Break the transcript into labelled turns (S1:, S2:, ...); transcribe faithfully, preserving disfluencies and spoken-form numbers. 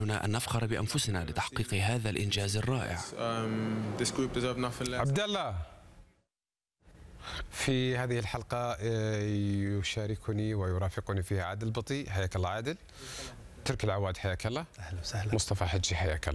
S1: أن نفخر بأنفسنا لتحقيق هذا الإنجاز الرائع.
S2: عبد الله، في هذه الحلقة يشاركني ويرافقني فيها عادل بطي. حياك الله عادل. ترك العواد حياك الله.
S3: أهلا وسهلا.
S2: مصطفى حجي حياك الله.